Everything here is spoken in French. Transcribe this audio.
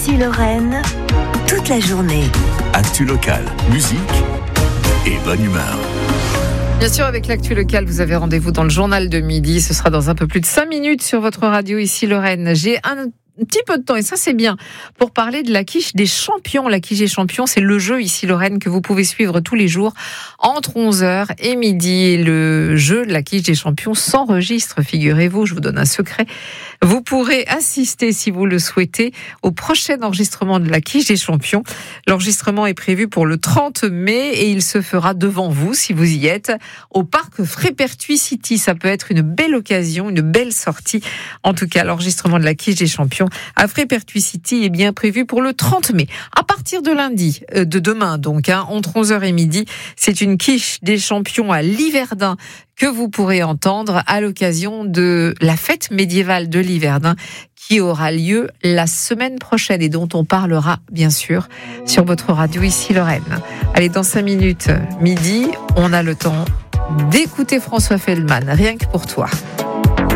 Ici Lorraine, toute la journée. Actu locale, musique et bonne humeur. Bien sûr, avec l'actu locale, vous avez rendez-vous dans le journal de midi. Ce sera dans un peu plus de 5 minutes sur votre radio Ici Lorraine. J'ai un petit peu de temps, et ça c'est bien, pour parler de la quiche des champions. La quiche des champions, c'est le jeu Ici Lorraine que vous pouvez suivre tous les jours entre 11h et midi. Le jeu de la quiche des champions s'enregistre, figurez-vous, je vous donne un secret. Vous pourrez assister, si vous le souhaitez, au prochain enregistrement de la quiche des champions. L'enregistrement est prévu pour le 30 mai et il se fera devant vous, si vous y êtes, au parc Frépertuis City. Ça peut être une belle occasion, une belle sortie. En tout cas, l'enregistrement de la quiche des champions à Frépertuis City est bien prévu pour le 30 mai. À partir de lundi, de demain donc, entre 11h et midi, c'est une quiche des champions à Liverdun que vous pourrez entendre à l'occasion de la fête médiévale de Liverdun qui aura lieu la semaine prochaine et dont on parlera bien sûr sur votre radio Ici Lorraine. Allez, dans 5 minutes, midi, on a le temps d'écouter François Feldman, rien que pour toi.